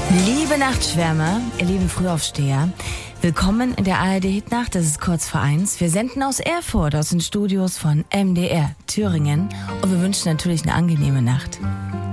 Liebe Nachtschwärmer, ihr lieben Frühaufsteher, willkommen in der ARD-Hitnacht, das ist kurz vor 1. Wir senden aus Erfurt, aus den Studios von MDR Thüringen und wir wünschen natürlich eine angenehme Nacht.